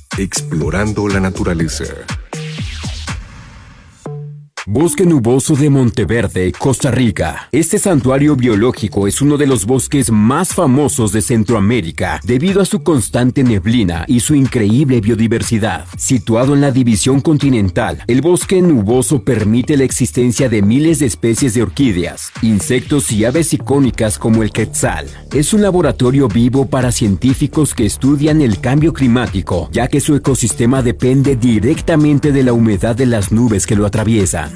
Explorando la naturaleza. Bosque nuboso de Monteverde, Costa Rica. Este santuario biológico es uno de los bosques más famosos de Centroamérica debido a su constante neblina y su increíble biodiversidad. Situado en la división continental, el bosque nuboso permite la existencia de miles de especies de orquídeas, insectos y aves icónicas como el quetzal. Es un laboratorio vivo para científicos que estudian el cambio climático, ya que su ecosistema depende directamente de la humedad de las nubes que lo atraviesan.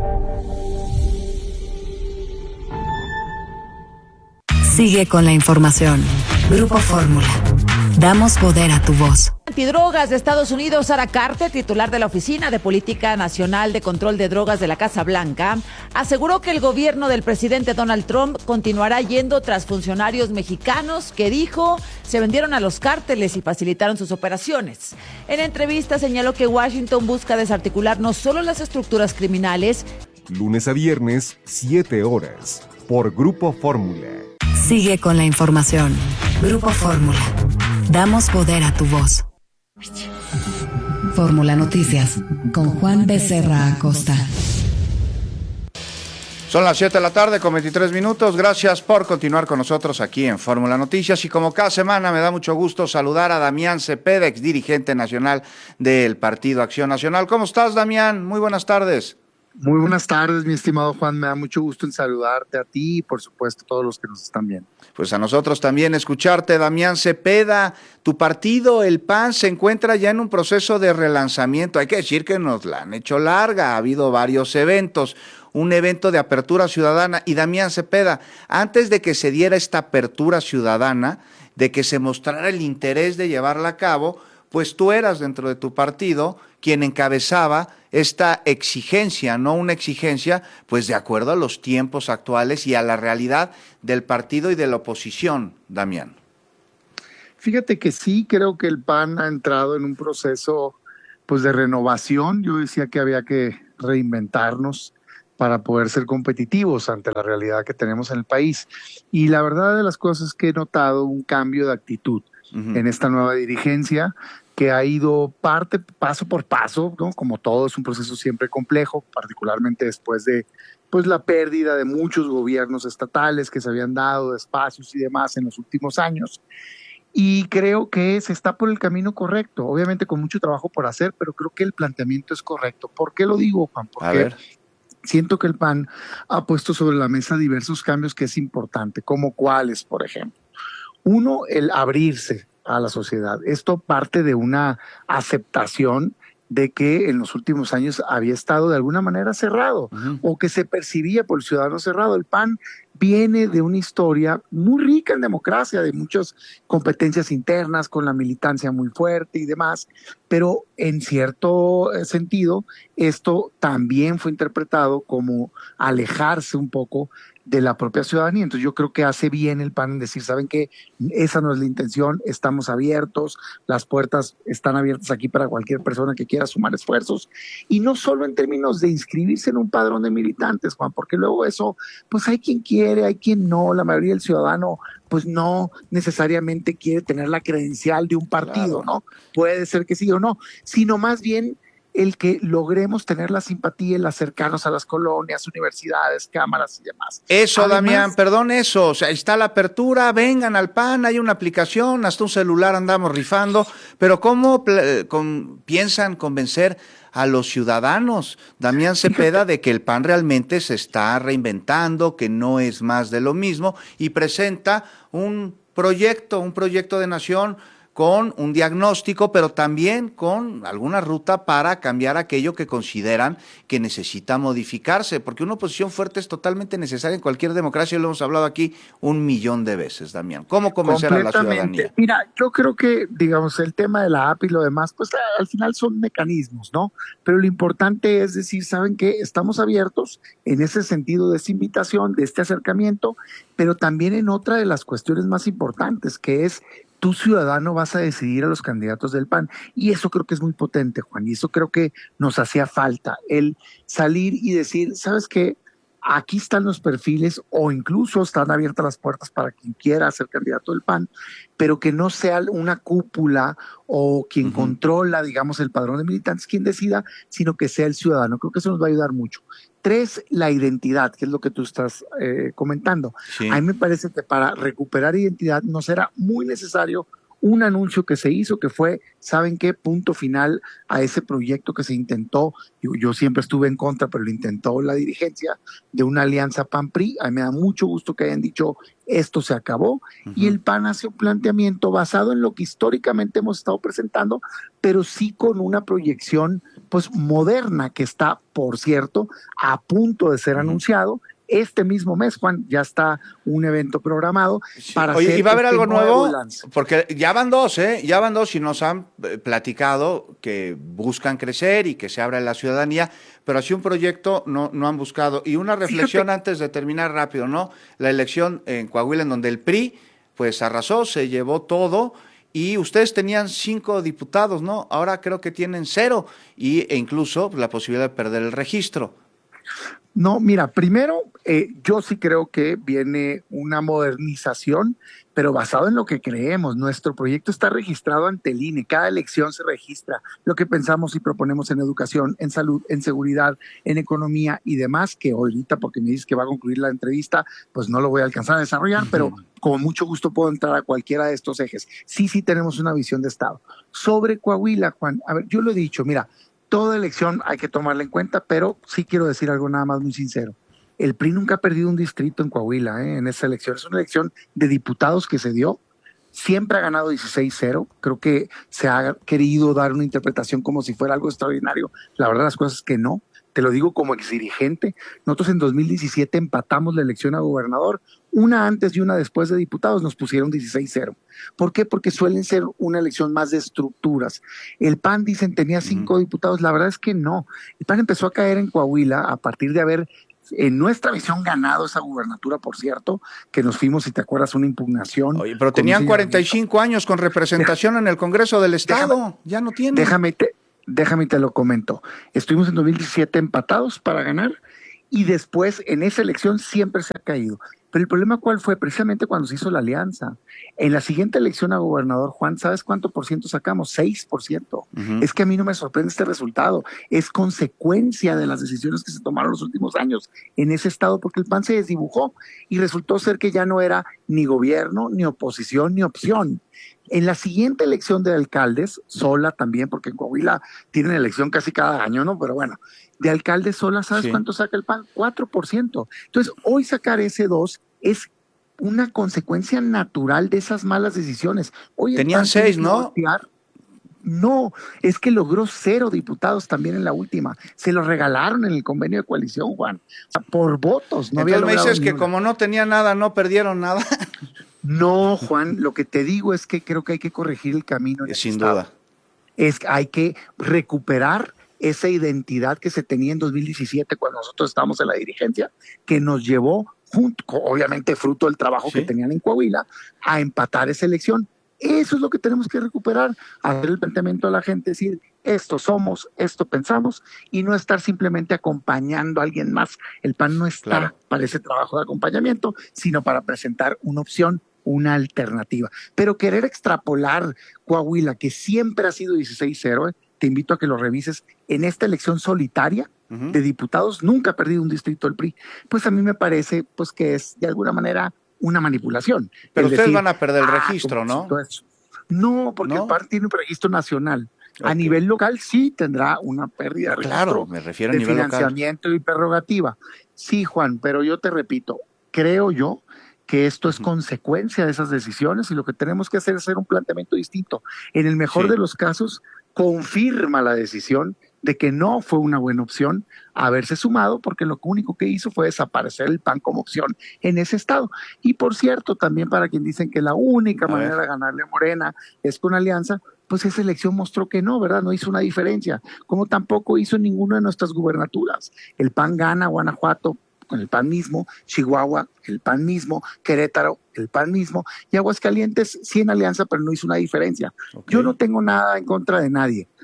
Sigue con la información. Grupo Fórmula. Damos poder a tu voz. Antidrogas de Estados Unidos, Sara Carter, titular de la Oficina de Política Nacional de Control de Drogas de la Casa Blanca, aseguró que el gobierno del presidente Donald Trump continuará yendo tras funcionarios mexicanos que, dijo, se vendieron a los cárteles y facilitaron sus operaciones. En entrevista señaló que Washington busca desarticular no solo las estructuras criminales. Lunes a viernes, 7 horas, por Grupo Fórmula. Sigue con la información. Grupo Fórmula. Damos poder a tu voz. Fórmula Noticias con Juan Becerra Acosta. Son las 7 de la tarde con 23 minutos. Gracias por continuar con nosotros aquí en Fórmula Noticias. Y como cada semana me da mucho gusto saludar a Damián Cepeda, ex dirigente nacional del Partido Acción Nacional. ¿Cómo estás, Damián? Muy buenas tardes. Muy buenas tardes, mi estimado Juan. Me da mucho gusto en saludarte a ti y, por supuesto, a todos los que nos están viendo. Pues a nosotros también escucharte, Damián Cepeda. Tu partido, el PAN, se encuentra ya en un proceso de relanzamiento. Hay que decir que nos la han hecho larga. Ha habido varios eventos. Un evento de apertura ciudadana. Y Damián Cepeda, antes de que se diera esta apertura ciudadana, de que se mostrara el interés de llevarla a cabo, pues tú eras dentro de tu partido quien encabezaba esta exigencia, no una exigencia, pues de acuerdo a los tiempos actuales y a la realidad del partido y de la oposición, Damián. Fíjate que sí, creo que el PAN ha entrado en un proceso pues de renovación. Yo decía que había que reinventarnos para poder ser competitivos ante la realidad que tenemos en el país. Y la verdad de las cosas es que he notado un cambio de actitud en esta nueva dirigencia, que ha ido paso por paso, ¿no? Como todo, es un proceso siempre complejo, particularmente después de pues la pérdida de muchos gobiernos estatales que se habían dado de espacios y demás en los últimos años. Y creo que se está por el camino correcto, obviamente con mucho trabajo por hacer, pero creo que el planteamiento es correcto. ¿Por qué lo digo, Juan? Porque siento que el PAN ha puesto sobre la mesa diversos cambios que es importante, como cuáles, por ejemplo. Uno, el abrirse a la sociedad. Esto parte de una aceptación de que en los últimos años había estado de alguna manera cerrado o que se percibía por el ciudadano cerrado. El PAN viene de una historia muy rica en democracia, de muchas competencias internas, con la militancia muy fuerte y demás, pero en cierto sentido esto también fue interpretado como alejarse un poco de la propia ciudadanía. Entonces yo creo que hace bien el PAN en decir, ¿saben qué? Esa no es la intención, estamos abiertos, las puertas están abiertas aquí para cualquier persona que quiera sumar esfuerzos, y no solo en términos de inscribirse en un padrón de militantes, Juan, porque luego eso, pues hay quien quiere, hay quien no, la mayoría del ciudadano pues no necesariamente quiere tener la credencial de un partido, ¿no? Puede ser que sí o no, sino más bien el que logremos tener la simpatía, el acercarnos a las colonias, universidades, cámaras y demás. Eso, además, Damián, perdón, eso, o sea, está la apertura, vengan al PAN, hay una aplicación, hasta un celular andamos rifando, pero ¿cómo piensan convencer a los ciudadanos, Damián Cepeda, de que el PAN realmente se está reinventando, que no es más de lo mismo, y presenta un proyecto de nación con un diagnóstico, pero también con alguna ruta para cambiar aquello que consideran que necesita modificarse, porque una oposición fuerte es totalmente necesaria en cualquier democracia, lo hemos hablado aquí 1,000,000 de veces, Damián. ¿Cómo convencer a la ciudadanía? Mira, yo creo que, digamos, el tema de la app y lo demás, pues al final son mecanismos, ¿no? Pero lo importante es decir, ¿saben qué? Estamos abiertos en ese sentido de esta invitación, de este acercamiento, pero también en otra de las cuestiones más importantes, que es tú, ciudadano, vas a decidir a los candidatos del PAN. Y eso creo que es muy potente, Juan, y eso creo que nos hacía falta, el salir y decir, ¿sabes qué? aquí están los perfiles o incluso están abiertas las puertas para quien quiera ser candidato del PAN, pero que no sea una cúpula o quien controla, digamos, el padrón de militantes, quien decida, sino que sea el ciudadano. Creo que eso nos va a ayudar mucho. 3, la identidad, que es lo que tú estás comentando. Sí. A mí me parece que para recuperar identidad no será muy necesario un anuncio que se hizo, que fue, ¿saben qué? Punto final a ese proyecto que se intentó. Yo siempre estuve en contra, pero lo intentó la dirigencia de una alianza PAN-PRI. A mí me da mucho gusto que hayan dicho esto se acabó. Y el PAN hace un planteamiento basado en lo que históricamente hemos estado presentando, pero sí con una proyección pues moderna que está, por cierto, a punto de ser anunciado. Este mismo mes, Juan, ya está un evento programado para Oye, hacer ¿y va a haber algo nuevo? lance. Porque ya van dos, ¿eh? Ya van dos y nos han platicado que buscan crecer y que se abra la ciudadanía, pero así un proyecto no han buscado. Y una reflexión antes de terminar rápido, ¿no? La elección en Coahuila, en donde el PRI, pues arrasó, se llevó todo, y ustedes tenían 5 diputados, ¿no? Ahora creo que tienen 0, e incluso la posibilidad de perder el registro. No, mira, primero, yo sí creo que viene una modernización, pero basado en lo que creemos. Nuestro proyecto está registrado ante el INE, cada elección se registra lo que pensamos y proponemos en educación, en salud, en seguridad, en economía y demás, que ahorita, porque me dices que va a concluir la entrevista, pues no lo voy a alcanzar a desarrollar, pero con mucho gusto puedo entrar a cualquiera de estos ejes. Sí tenemos una visión de Estado. Sobre Coahuila, Juan, a ver, yo lo he dicho, mira, toda elección hay que tomarla en cuenta, pero sí quiero decir algo nada más muy sincero. El PRI nunca ha perdido un distrito en Coahuila, en esa elección. Es una elección de diputados que se dio. Siempre ha ganado 16-0. Creo que se ha querido dar una interpretación como si fuera algo extraordinario. La verdad, las cosas es que no. Te lo digo como exdirigente. Nosotros en 2017 empatamos la elección a gobernador. Una antes y una después de diputados nos pusieron 16-0. ¿Por qué? Porque suelen ser una elección más de estructuras. El PAN, dicen, tenía 5 diputados. La verdad es que no. El PAN empezó a caer en Coahuila a partir de haber, en nuestra visión, ganado esa gubernatura, por cierto, que nos fuimos, si te acuerdas, una impugnación. Oye, pero tenían 45 años con representación en el Congreso del Estado. Ya no tienen. Déjame te lo comento. Estuvimos en 2017 empatados para ganar y después en esa elección siempre se ha caído. Pero el problema, ¿cuál fue? Precisamente cuando se hizo la alianza. En la siguiente elección a gobernador, Juan, ¿sabes cuánto por ciento sacamos? 6%. Es que a mí no me sorprende este resultado. Es consecuencia de las decisiones que se tomaron los últimos años en ese estado, porque el PAN se desdibujó y resultó ser que ya no era ni gobierno, ni oposición, ni opción. En la siguiente elección de alcaldes, sola también, porque en Coahuila tienen elección casi cada año, ¿no? Pero bueno, de alcaldes sola, ¿sabes cuánto saca el PAN? 4%. Entonces, hoy sacar ese 2 es una consecuencia natural de esas malas decisiones. Hoy tenían 6, ¿no? No, es que logró 0 diputados también en la última. Se los regalaron en el convenio de coalición, Juan. O sea, por votos. No entonces me dices que como no tenía nada, no perdieron nada. No, Juan, lo que te digo es que creo que hay que corregir el camino. Sin duda. Hay que recuperar esa identidad que se tenía en 2017 cuando nosotros estábamos en la dirigencia, que nos llevó, obviamente fruto del trabajo que tenían en Coahuila, a empatar esa elección. Eso es lo que tenemos que recuperar, hacer el planteamiento a la gente, decir, esto somos, esto pensamos, y no estar simplemente acompañando a alguien más. El PAN no está para ese trabajo de acompañamiento, sino para presentar una opción, una alternativa. Pero querer extrapolar Coahuila, que siempre ha sido 16-0, te invito a que lo revises, en esta elección solitaria de diputados, nunca ha perdido un distrito el PRI, pues a mí me parece pues que es de alguna manera una manipulación. Pero ustedes van a perder el registro, ¿no? No, porque el PAN tiene un registro nacional. A nivel local sí tendrá una pérdida de registro. Claro, me refiero a nivel local. De financiamiento y prerrogativa. Sí, Juan, pero yo te repito, creo yo que esto es consecuencia de esas decisiones y lo que tenemos que hacer es hacer un planteamiento distinto. En el mejor de los casos, confirma la decisión de que no fue una buena opción haberse sumado, porque lo único que hizo fue desaparecer el PAN como opción en ese estado. Y por cierto, también para quien dicen que la única manera de ganarle a Morena es con alianza, pues esa elección mostró que no, ¿verdad? No hizo una diferencia, como tampoco hizo ninguna de nuestras gubernaturas. El PAN gana Guanajuato con el PAN mismo, Chihuahua, el PAN mismo, Querétaro, el PAN mismo, y Aguascalientes sí en alianza, pero no hizo una diferencia. Yo no tengo nada en contra de nadie,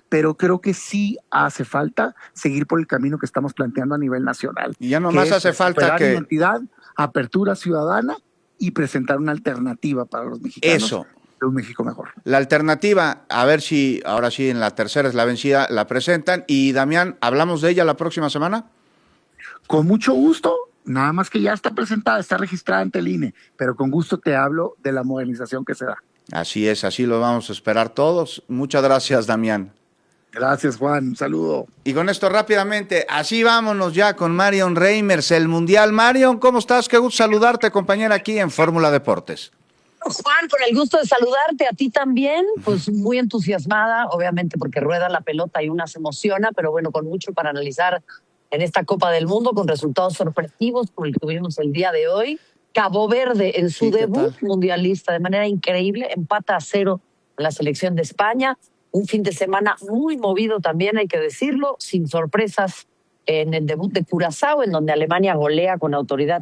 pero creo que sí hace falta seguir por el camino que estamos planteando a nivel nacional. Y ya nomás hace falta que... identidad, apertura ciudadana y presentar una alternativa para los mexicanos. Eso. De un México mejor. La alternativa, a ver si ahora sí en la tercera es la vencida, la presentan. Y Damián, ¿hablamos de ella la próxima semana? Con mucho gusto, nada más que ya está presentada, está registrada ante el INE, pero con gusto te hablo de la modernización que se da. Así es, así lo vamos a esperar todos. Muchas gracias, Damián. Gracias, Juan. Un saludo. Y con esto rápidamente, así vámonos ya con Marion Reimers, el Mundial. Marion, ¿cómo estás? Qué gusto saludarte, compañera, aquí en Fórmula Deportes. Juan, con el gusto de saludarte, a ti también, pues muy entusiasmada, obviamente porque rueda la pelota y una se emociona, pero bueno, con mucho para analizar en esta Copa del Mundo, con resultados sorpresivos como el que tuvimos el día de hoy. Cabo Verde en su debut mundialista de manera increíble, empata a 0 en la selección de España. Un fin de semana muy movido también, hay que decirlo, sin sorpresas en el debut de Curazao, en donde Alemania golea con autoridad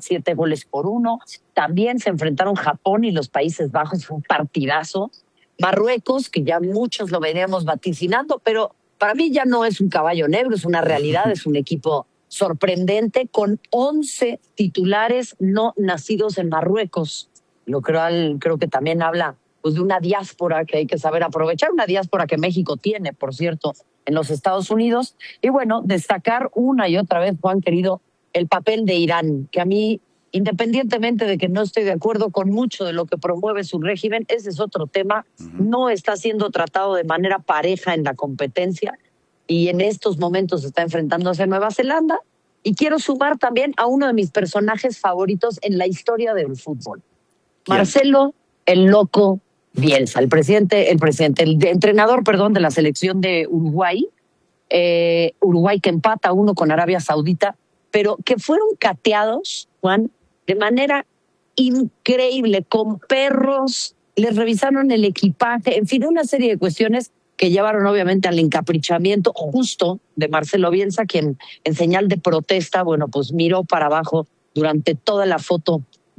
7-1. También se enfrentaron Japón y los Países Bajos, fue un partidazo. Marruecos, que ya muchos lo veníamos vaticinando, pero para mí ya no es un caballo negro, es una realidad, es un equipo sorprendente con 11 titulares no nacidos en Marruecos, lo creo que también habla pues de una diáspora que hay que saber aprovechar, una diáspora que México tiene, por cierto, en los Estados Unidos. Y bueno, destacar una y otra vez, Juan querido, el papel de Irán, que a mí, independientemente de que no estoy de acuerdo con mucho de lo que promueve su régimen, ese es otro tema, no está siendo tratado de manera pareja en la competencia y en estos momentos está enfrentándose a Nueva Zelanda. Y quiero sumar también a uno de mis personajes favoritos en la historia del fútbol. ¿Quién? Marcelo el Loco Bielsa, el entrenador de la selección de Uruguay, Uruguay que empata 1 con Arabia Saudita, pero que fueron cateados, Juan, de manera increíble, con perros, les revisaron el equipaje, en fin, una serie de cuestiones que llevaron obviamente al encaprichamiento justo de Marcelo Bielsa, quien en señal de protesta, bueno, pues miró para abajo durante toda la foto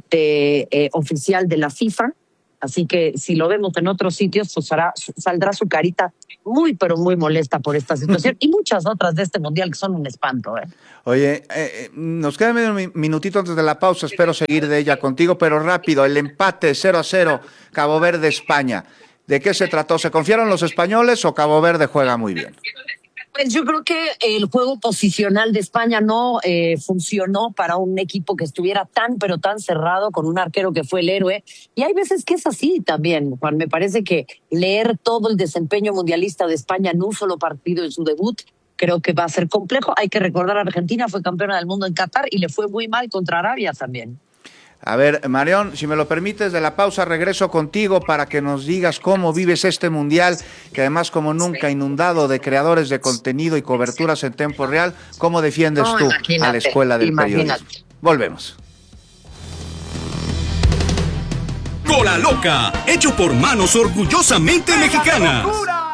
oficial de la FIFA. Así que si lo vemos en otros sitios, pues saldrá su carita muy, pero muy molesta por esta situación y muchas otras de este mundial que son un espanto. Oye, nos queda medio minutito antes de la pausa, espero seguir de ella contigo, pero rápido, el empate 0-0, Cabo Verde-España. ¿De qué se trató? ¿Se confiaron los españoles o Cabo Verde juega muy bien? Pues yo creo que el juego posicional de España no funcionó para un equipo que estuviera tan, pero tan cerrado, con un arquero que fue el héroe. Y hay veces que es así también, Juan. Me parece que leer todo el desempeño mundialista de España en un solo partido en su debut, creo que va a ser complejo. Hay que recordar, Argentina fue campeona del mundo en Qatar y le fue muy mal contra Arabia también. A ver, Marión, si me lo permites, de la pausa regreso contigo para que nos digas cómo vives este mundial, que además como nunca inundado de creadores de contenido y coberturas en tiempo real, ¿cómo defiendes tú a la escuela del periodismo? Volvemos. Cola Loca, hecho por manos orgullosamente mexicanas.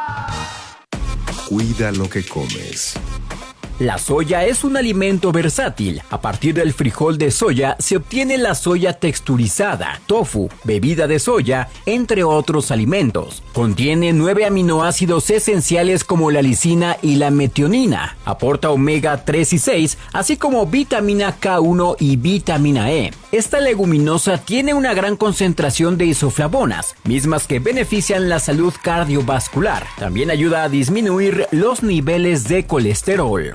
Cuida lo que comes. La soya es un alimento versátil. A partir del frijol de soya se obtiene la soya texturizada, tofu, bebida de soya, entre otros alimentos. Contiene 9 aminoácidos esenciales como la lisina y la metionina. Aporta omega 3 y 6, así como vitamina K1 y vitamina E. Esta leguminosa tiene una gran concentración de isoflavonas, mismas que benefician la salud cardiovascular. También ayuda a disminuir los niveles de colesterol.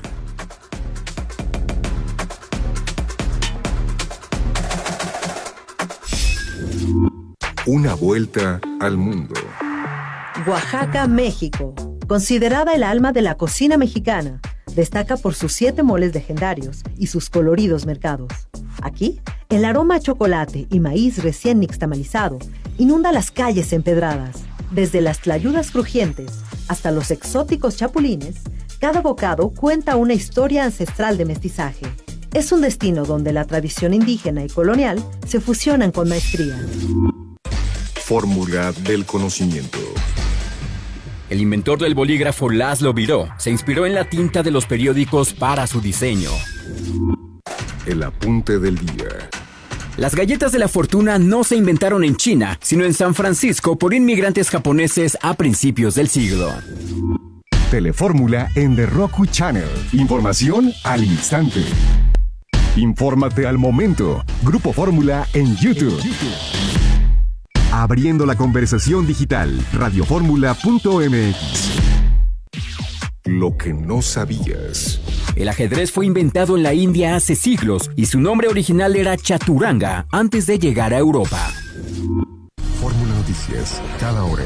Una vuelta al mundo. Oaxaca, México. Considerada el alma de la cocina mexicana, destaca por sus 7 moles legendarios y sus coloridos mercados. Aquí, el aroma a chocolate y maíz recién nixtamalizado inunda las calles empedradas. Desde las tlayudas crujientes hasta los exóticos chapulines, cada bocado cuenta una historia ancestral de mestizaje. Es un destino donde la tradición indígena y colonial se fusionan con maestría. Fórmula del conocimiento. El inventor del bolígrafo Laszlo Biró se inspiró en la tinta de los periódicos para su diseño. El apunte del día. Las galletas de la fortuna no se inventaron en China, sino en San Francisco por inmigrantes japoneses a principios del siglo. Telefórmula en The Roku Channel. Información al instante. Infórmate al momento. Grupo Fórmula en YouTube. Abriendo la conversación digital. Radioformula.mx. Lo que no sabías. El ajedrez fue inventado en la India hace siglos y su nombre original era Chaturanga antes de llegar a Europa. Fórmula Noticias, cada hora.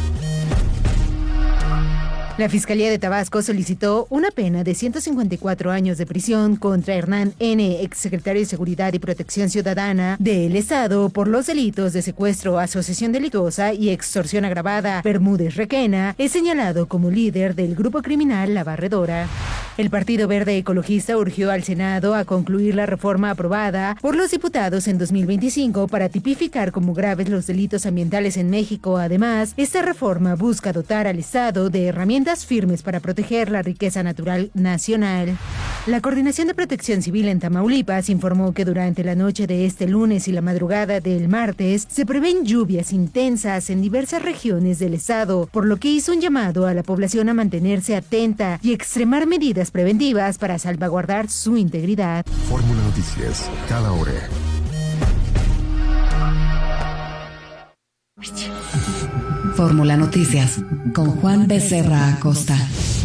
La Fiscalía de Tabasco solicitó una pena de 154 años de prisión contra Hernán N., exsecretario de Seguridad y Protección Ciudadana del Estado, por los delitos de secuestro, asociación delictuosa y extorsión agravada. Bermúdez Requena es señalado como líder del grupo criminal La Barredora. El Partido Verde Ecologista urgió al Senado a concluir la reforma aprobada por los diputados en 2025 para tipificar como graves los delitos ambientales en México. Además, esta reforma busca dotar al Estado de herramientas firmes para proteger la riqueza natural nacional. La Coordinación de Protección Civil en Tamaulipas informó que durante la noche de este lunes y la madrugada del martes se prevén lluvias intensas en diversas regiones del estado, por lo que hizo un llamado a la población a mantenerse atenta y extremar medidas preventivas para salvaguardar su integridad. Fórmula Noticias, cada hora. Fórmula Noticias, con Juan Becerra Acosta.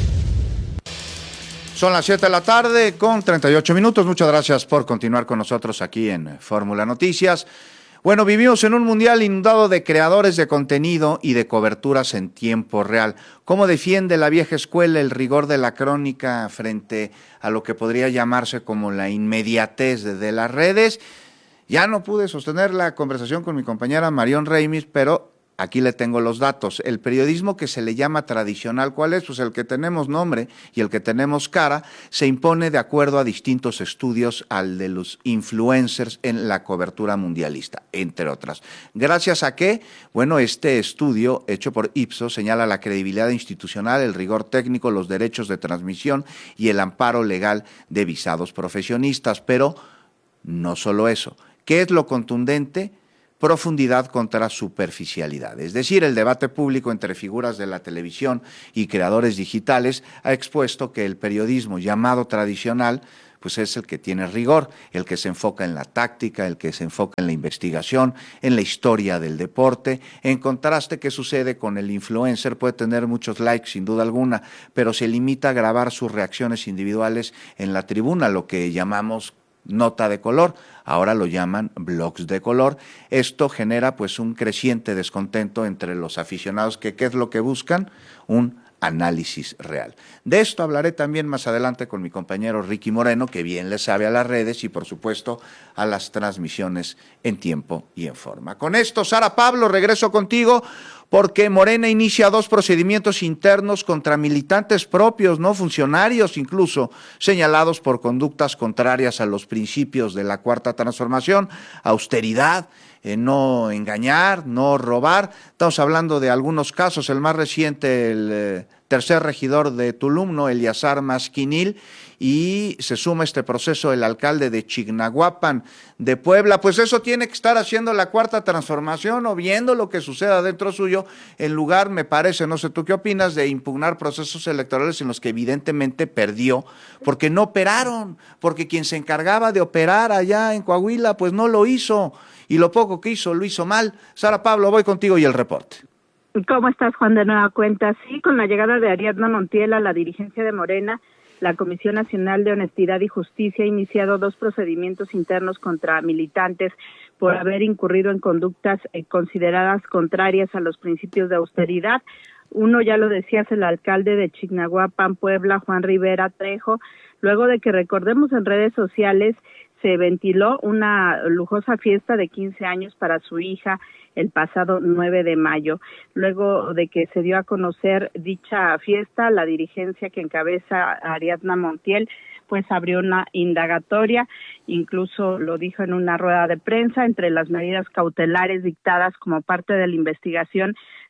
Son las 7 de la tarde con 38 minutos. Muchas gracias por continuar con nosotros aquí en Fórmula Noticias. Bueno, vivimos en un mundial inundado de creadores de contenido y de coberturas en tiempo real. ¿Cómo defiende la vieja escuela el rigor de la crónica frente a lo que podría llamarse como la inmediatez de las redes? Ya no pude sostener la conversación con mi compañera Marión Reimis, pero aquí le tengo los datos. El periodismo que se le llama tradicional, ¿cuál es? Pues el que tenemos nombre y el que tenemos cara, se impone de acuerdo a distintos estudios al de los influencers en la cobertura mundialista, entre otras. ¿Gracias a qué? Bueno, este estudio hecho por Ipsos señala la credibilidad institucional, el rigor técnico, los derechos de transmisión y el amparo legal de visados profesionistas. Pero no solo eso. ¿Qué es lo contundente? Profundidad contra superficialidad. Es decir, el debate público entre figuras de la televisión y creadores digitales ha expuesto que el periodismo llamado tradicional pues es el que tiene rigor, el que se enfoca en la táctica, el que se enfoca en la investigación, en la historia del deporte. En contraste, ¿qué sucede con el influencer? Puede tener muchos likes, sin duda alguna, pero se limita a grabar sus reacciones individuales en la tribuna, lo que llamamos nota de color, ahora lo llaman blogs de color. Esto genera pues un creciente descontento entre los aficionados que ¿qué es lo que buscan? Un análisis real. De esto hablaré también más adelante con mi compañero Ricky Moreno, que bien le sabe a las redes y por supuesto a las transmisiones en tiempo y en forma. Con esto, Sara Pablo, regreso contigo porque Morena inicia 2 procedimientos internos contra militantes propios, no funcionarios incluso, señalados por conductas contrarias a los principios de la Cuarta Transformación, austeridad, no engañar, no robar. Estamos hablando de algunos casos, el más reciente, el tercer regidor de Tulum, ¿no? Eleazar Masquinil, y se suma este proceso el alcalde de Chignahuapan de Puebla. Pues eso tiene que estar haciendo la Cuarta Transformación o viendo lo que suceda dentro suyo, en lugar, me parece, no sé tú qué opinas, de impugnar procesos electorales en los que evidentemente perdió, porque no operaron, porque quien se encargaba de operar allá en Coahuila, pues no lo hizo, y lo poco que hizo, lo hizo mal. Sara Pablo, voy contigo y el reporte. ¿Cómo estás, Juan? De nueva cuenta, sí, con la llegada de Ariadna Montiel a la dirigencia de Morena, la Comisión Nacional de Honestidad y Justicia ha iniciado 2 procedimientos internos contra militantes por haber incurrido en conductas consideradas contrarias a los principios de austeridad. Uno, ya lo decías, el alcalde de Chignahuapan, Puebla, Juan Rivera Trejo, luego de que, recordemos, en redes sociales se ventiló una lujosa fiesta de 15 años para su hija el pasado 9 de mayo. Luego de que se dio a conocer dicha fiesta, la dirigencia que encabeza Ariadna Montiel pues abrió una indagatoria, incluso lo dijo en una rueda de prensa. Entre las medidas cautelares dictadas como parte de la investigación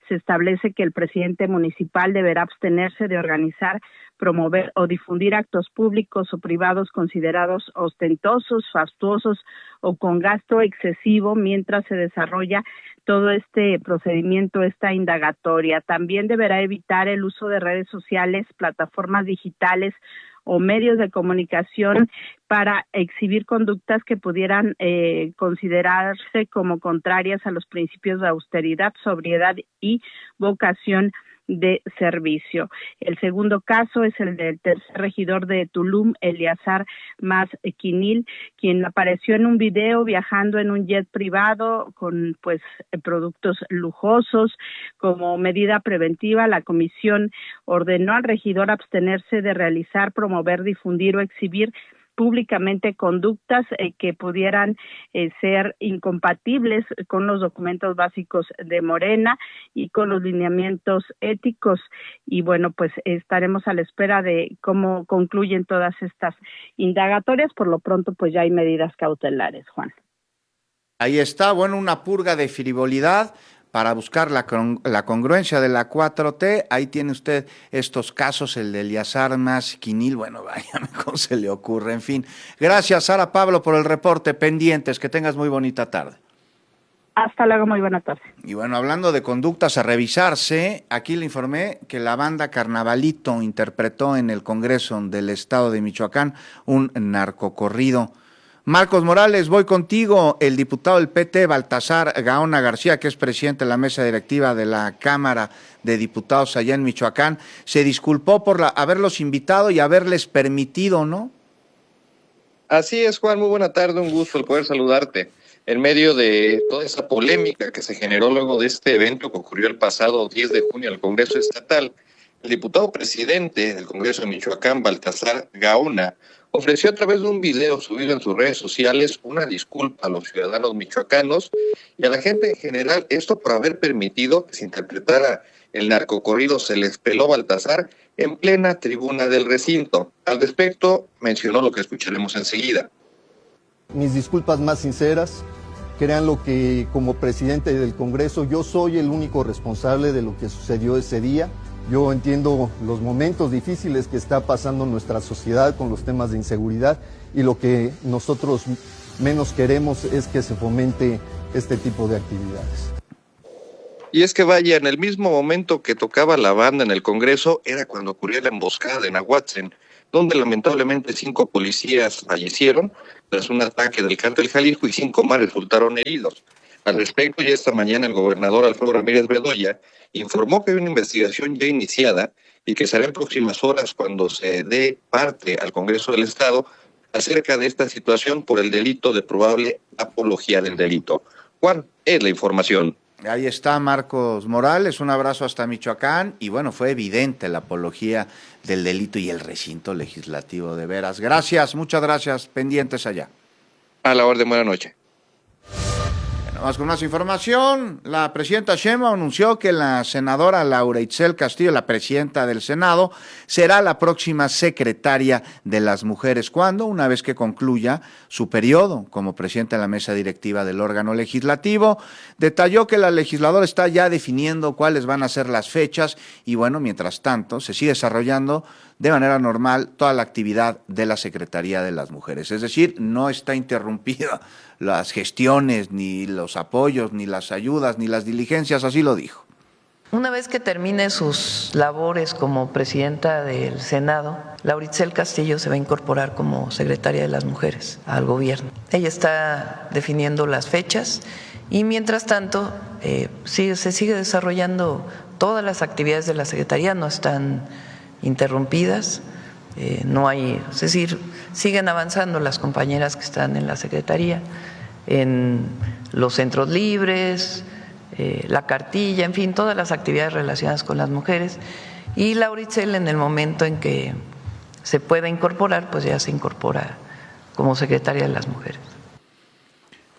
se establece que el presidente municipal deberá abstenerse de organizar, promover o difundir actos públicos o privados considerados ostentosos, fastuosos o con gasto excesivo mientras se desarrolla todo este procedimiento, esta indagatoria. También deberá evitar el uso de redes sociales, plataformas digitales o medios de comunicación para exhibir conductas que pudieran considerarse como contrarias a los principios de austeridad, sobriedad y vocación de servicio. El segundo caso es el del tercer regidor de Tulum, Eleazar Mas Quinil, quien apareció en un video viajando en un jet privado con productos lujosos. Como medida preventiva, la comisión ordenó al regidor abstenerse de realizar, promover, difundir o exhibir públicamente conductas que pudieran ser incompatibles con los documentos básicos de Morena y con los lineamientos éticos. Y bueno, pues estaremos a la espera de cómo concluyen todas estas indagatorias. Por lo pronto, pues ya hay medidas cautelares, Juan. Ahí está, bueno, una purga de frivolidad para buscar la congruencia de la 4T. Ahí tiene usted estos casos, el de Eleazar Mas Quinil, bueno, vaya, cómo se le ocurre, en fin. Gracias, Sara Pablo, por el reporte, pendientes, que tengas muy bonita tarde. Hasta luego, muy buena tarde. Y bueno, hablando de conductas a revisarse, aquí le informé que la banda Carnavalito interpretó en el Congreso del Estado de Michoacán un narcocorrido. Marcos Morales, voy contigo. El diputado del PT, Baltasar Gaona García, que es presidente de la mesa directiva de la Cámara de Diputados allá en Michoacán, se disculpó por haberlos invitado y haberles permitido, ¿no? Así es, Juan, muy buena tarde, un gusto el poder saludarte. En medio de toda esa polémica que se generó luego de este evento que ocurrió el pasado 10 de junio en el Congreso Estatal, el diputado presidente del Congreso de Michoacán, Baltasar Gaona, ofreció a través de un video subido en sus redes sociales una disculpa a los ciudadanos michoacanos y a la gente en general, esto por haber permitido que se interpretara el narcocorrido Se les peló Baltasar en plena tribuna del recinto. Al respecto, mencionó lo que escucharemos enseguida. Mis disculpas más sinceras, créanlo que como presidente del Congreso yo soy el único responsable de lo que sucedió ese día. Yo entiendo los momentos difíciles que está pasando nuestra sociedad con los temas de inseguridad y lo que nosotros menos queremos es que se fomente este tipo de actividades. Y es que vaya, en el mismo momento que tocaba la banda en el Congreso era cuando ocurrió la emboscada en Ahuatzen, donde lamentablemente 5 policías fallecieron tras un ataque del Cártel Jalisco y 5 más resultaron heridos. Al respecto, ya esta mañana el gobernador Alfredo Ramírez Bedoya informó que hay una investigación ya iniciada y que será en próximas horas cuando se dé parte al Congreso del Estado acerca de esta situación por el delito de probable apología del delito. Juan, es la información. Ahí está Marcos Morales, un abrazo hasta Michoacán, y bueno, fue evidente la apología del delito y el recinto legislativo, de veras. Gracias, muchas gracias, pendientes allá. A la orden, buena noche. Vamos con más información. La presidenta Sheinbaum anunció que la senadora Laura Itzel Castillo, la presidenta del Senado, será la próxima secretaria de las mujeres. ¿Cuándo? Una vez que concluya su periodo como presidenta de la mesa directiva del órgano legislativo. Detalló que la legisladora está ya definiendo cuáles van a ser las fechas y bueno, mientras tanto, se sigue desarrollando de manera normal toda la actividad de la Secretaría de las Mujeres. Es decir, no está interrumpida las gestiones, ni los apoyos, ni las ayudas, ni las diligencias, así lo dijo. Una vez que termine sus labores como presidenta del Senado, Laura Itzel Castillo se va a incorporar como secretaria de las Mujeres al gobierno. Ella está definiendo las fechas y mientras tanto se sigue desarrollando todas las actividades de la Secretaría, no están interrumpidas, no hay, es decir, siguen avanzando las compañeras que están en la Secretaría, en los centros libres, la cartilla, en fin, todas las actividades relacionadas con las mujeres. Y Laura Itzel, en el momento en que se pueda incorporar, pues ya se incorpora como secretaria de las Mujeres.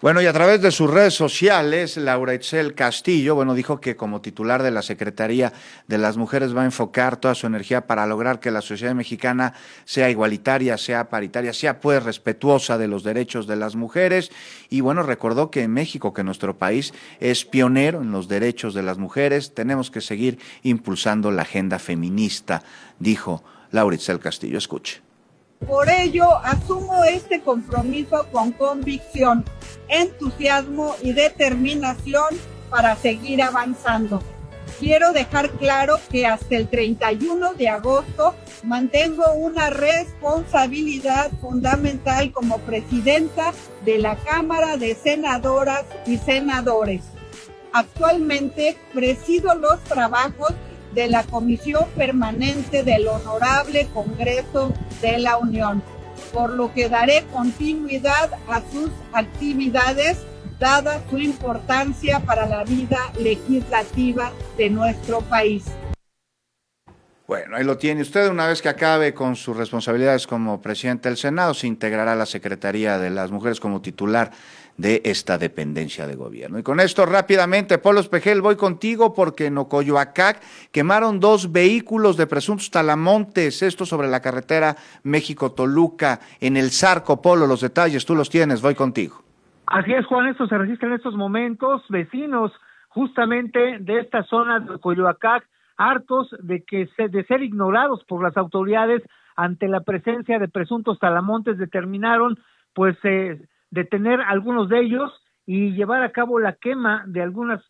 Bueno, y a través de sus redes sociales, Laura Itzel Castillo, dijo que como titular de la Secretaría de las Mujeres va a enfocar toda su energía para lograr que la sociedad mexicana sea igualitaria, sea paritaria, sea pues respetuosa de los derechos de las mujeres. Y recordó que en México, que nuestro país es pionero en los derechos de las mujeres, tenemos que seguir impulsando la agenda feminista, dijo Laura Itzel Castillo. Escuche. Por ello, asumo este compromiso con convicción, entusiasmo y determinación para seguir avanzando. Quiero dejar claro que hasta el 31 de agosto mantengo una responsabilidad fundamental como presidenta de la Cámara de Senadoras y Senadores. Actualmente presido los trabajos de la Comisión Permanente del Honorable Congreso de la Unión, por lo que daré continuidad a sus actividades, dada su importancia para la vida legislativa de nuestro país. Bueno, ahí lo tiene usted. Una vez que acabe con sus responsabilidades como presidente del Senado, se integrará a la Secretaría de las Mujeres como titular de esta dependencia de gobierno. Y con esto rápidamente, Polo Espejel, voy contigo porque en Ocoyoacac quemaron 2 vehículos de presuntos talamontes, esto sobre la carretera México-Toluca, en el Zarco. Polo, los detalles tú los tienes, voy contigo. Así es, Juan, esto se registra en estos momentos, vecinos justamente de esta zona de Ocoyoacac, hartos de ser ignorados por las autoridades ante la presencia de presuntos talamontes, determinaron detener a algunos de ellos y llevar a cabo la quema de algunas.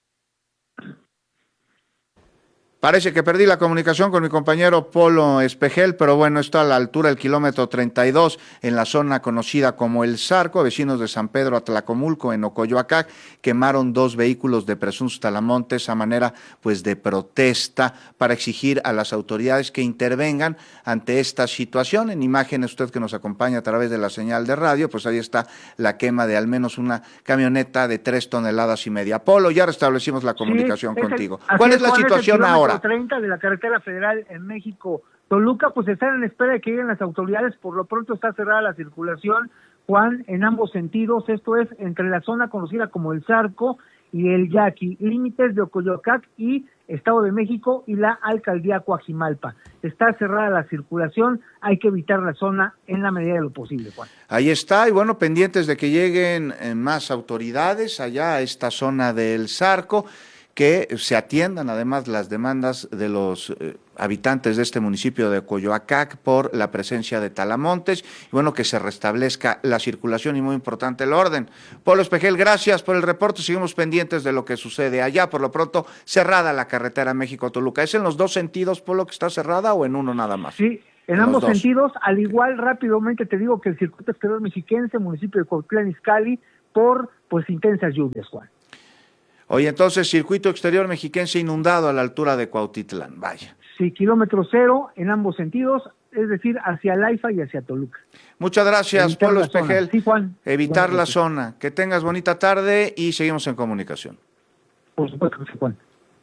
Parece que perdí la comunicación con mi compañero Polo Espejel, pero esto a la altura del kilómetro 32, en la zona conocida como El Zarco. Vecinos de San Pedro Atlacomulco, en Ocoyoacac, quemaron 2 vehículos de presuntos talamontes a manera de protesta para exigir a las autoridades que intervengan ante esta situación. En imágenes, usted que nos acompaña a través de la señal de radio, ahí está la quema de al menos una camioneta de 3,5 toneladas. Polo, ya restablecimos la comunicación contigo. ¿Cuál es la situación ahora? 30 de la carretera federal en México, Toluca, están en espera de que lleguen las autoridades. Por lo pronto está cerrada la circulación, Juan, en ambos sentidos, esto es entre la zona conocida como El Zarco y el Yaqui, límites de Ocoyoacac y Estado de México y la Alcaldía Coajimalpa. Está cerrada la circulación, hay que evitar la zona en la medida de lo posible, Juan. Ahí está, y pendientes de que lleguen más autoridades allá a esta zona del Zarco, que se atiendan además las demandas de los habitantes de este municipio de Ocoyoacac por la presencia de talamontes, y que se restablezca la circulación y muy importante el orden. Polo Espejel, gracias por el reporte, seguimos pendientes de lo que sucede allá. Por lo pronto, cerrada la carretera México-Toluca. ¿Es en los 2 sentidos, Polo, que está cerrada, o en uno nada más? Sí, en ambos sentidos, al igual rápidamente te digo que el circuito exterior mexiquense, municipio de Cuautitlán Izcalli, por intensas lluvias, Juan. Oye, entonces, circuito exterior mexiquense inundado a la altura de Cuautitlán, vaya. Sí, kilómetro 0 en ambos sentidos, es decir, hacia Laifa y hacia Toluca. Muchas gracias, Polo Espejel. Sí, Juan. Evitar la zona. Que tengas bonita tarde y seguimos en comunicación. Por supuesto, sí, Juan.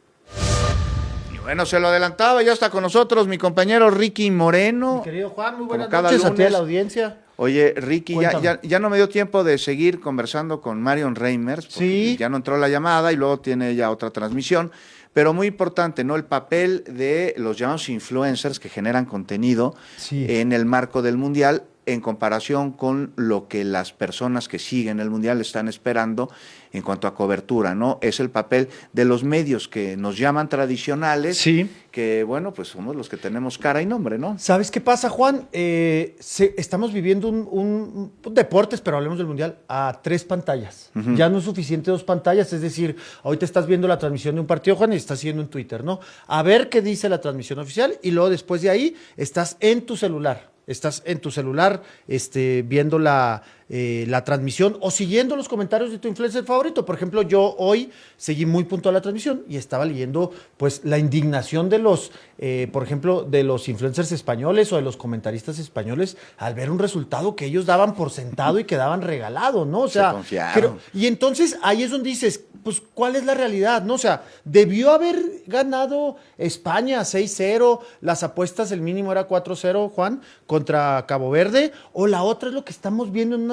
Y se lo adelantaba, ya está con nosotros mi compañero Ricky Moreno. Mi querido Juan, muy buenas noches a ti a la audiencia. Oye, Ricky, ya no me dio tiempo de seguir conversando con Marion Reimers, porque ya no entró la llamada y luego tiene ya otra transmisión, pero muy importante, ¿no? El papel de los llamados influencers que generan contenido en el marco del Mundial, en comparación con lo que las personas que siguen el Mundial están esperando en cuanto a cobertura, ¿no? Es el papel de los medios que nos llaman tradicionales, que somos los que tenemos cara y nombre, ¿no? ¿Sabes qué pasa, Juan? Estamos viviendo un deportes, pero hablemos del Mundial, a 3 pantallas. Ya no es suficiente 2 pantallas, es decir, ahorita estás viendo la transmisión de un partido, Juan, y estás siguiendo en Twitter, ¿no? A ver qué dice la transmisión oficial, y luego después de ahí estás en tu celular. Estás en tu celular viendo la transmisión o siguiendo los comentarios de tu influencer favorito. Por ejemplo, yo hoy seguí muy puntual la transmisión y estaba leyendo la indignación de los, por ejemplo, de los influencers españoles o de los comentaristas españoles al ver un resultado que ellos daban por sentado y que daban regalado, ¿no? O sea, y entonces ahí es donde dices, ¿cuál es la realidad? ¿No? O sea, debió haber ganado España 6-0, las apuestas, el mínimo era 4-0, Juan, contra Cabo Verde, o la otra es lo que estamos viendo en una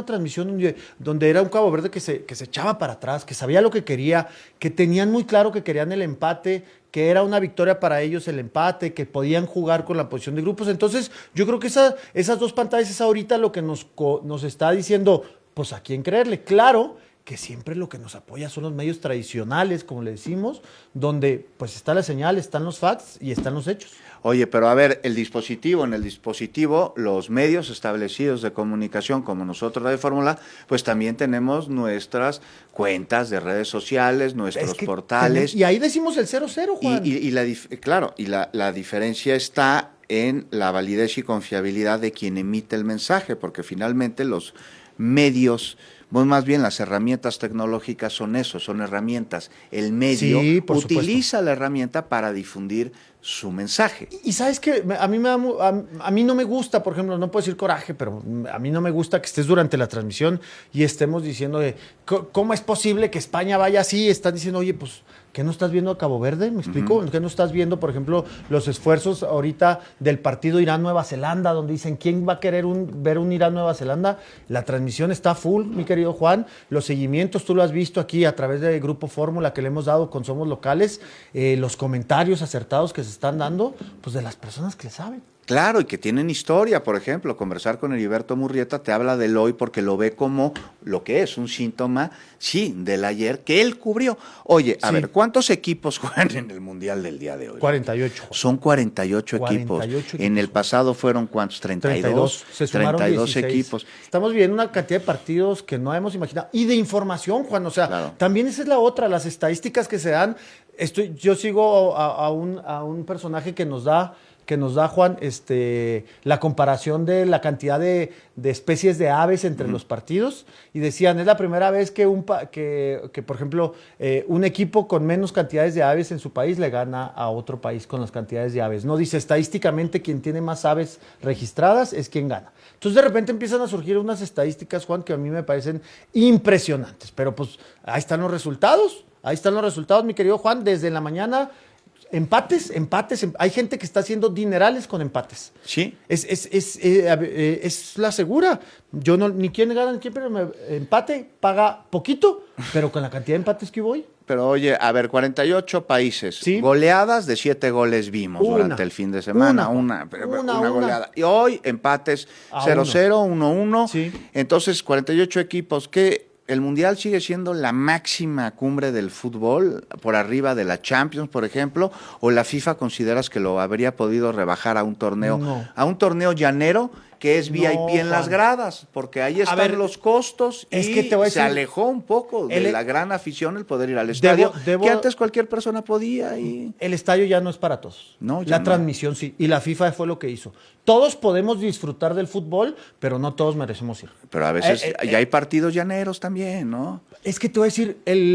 una transmisión donde era un Cabo Verde que se echaba para atrás, que sabía lo que quería, que tenían muy claro que querían el empate, que era una victoria para ellos el empate, que podían jugar con la posición de grupos. Entonces, yo creo que esas dos pantallas es ahorita lo que nos está diciendo, pues a quién creerle. Claro que siempre lo que nos apoya son los medios tradicionales, como le decimos, donde pues está la señal, están los facts y están los hechos. Oye, pero a ver, en el dispositivo, los medios establecidos de comunicación, como nosotros Radio Fórmula, pues también tenemos nuestras cuentas de redes sociales, nuestros portales. Y ahí decimos el 0-0, Juan. La diferencia está en la validez y confiabilidad de quien emite el mensaje, porque finalmente los medios, bueno, más bien las herramientas tecnológicas son eso, son herramientas. El medio utiliza la herramienta para difundir su mensaje. Y sabes que a mí no me gusta, por ejemplo, no puedo decir coraje, pero a mí no me gusta que estés durante la transmisión y estemos diciendo ¿cómo es posible que España vaya así? Están diciendo, oye, pues, ¿qué no estás viendo a Cabo Verde? ¿Me explico? ¿Qué no estás viendo, por ejemplo, los esfuerzos ahorita del partido Irán-Nueva Zelanda, donde dicen, ¿quién va a querer ver un Irán-Nueva Zelanda? La transmisión está full, mi querido Juan. Los seguimientos, tú lo has visto aquí a través del Grupo Fórmula que le hemos dado con Somos Locales, los comentarios acertados que se están dando, pues de las personas que saben. Claro, y que tienen historia, por ejemplo, conversar con Heriberto Murrieta te habla del hoy porque lo ve como lo que es, un síntoma, sí, del ayer que él cubrió. Oye, a ver, ¿cuántos equipos juegan en el Mundial del día de hoy? 48. Son 48 equipos. En el pasado fueron, ¿cuántos? 32. Se sumaron 32 equipos. Estamos viendo una cantidad de partidos que no hemos imaginado. Y de información, Juan, o sea, también esa es la otra, las estadísticas que se dan. Yo sigo a un personaje que nos da Juan, la comparación de la cantidad de especies de aves entre los partidos, y decían, es la primera vez que por ejemplo, un equipo con menos cantidades de aves en su país le gana a otro país con las cantidades de aves. No dice estadísticamente quien tiene más aves registradas es quien gana. Entonces de repente empiezan a surgir unas estadísticas, Juan, que a mí me parecen impresionantes, pero pues ahí están los resultados. Ahí están los resultados, mi querido Juan, desde la mañana. Empates. Hay gente que está haciendo dinerales con empates. Sí. Es la segura. Yo ni quién gana ni quién, pero empate paga poquito, pero con la cantidad de empates que voy. Pero oye, a ver, 48 países. ¿Sí? Goleadas de 7 goles vimos durante el fin de semana. Una goleada. Y hoy empates 0-0, 1-1. Sí. Entonces, 48 equipos. El Mundial sigue siendo la máxima cumbre del fútbol, por arriba de la Champions, por ejemplo, o la FIFA consideras que lo habría podido rebajar a un torneo, llanero que es VIP en las gradas, porque ahí están los costos y se alejó un poco de la gran afición el poder ir al estadio, que antes cualquier persona podía. El estadio ya no es para todos. La transmisión sí, y la FIFA fue lo que hizo. Todos podemos disfrutar del fútbol, pero no todos merecemos ir. Pero a veces ya hay partidos llaneros también, ¿no? Es que te voy a decir,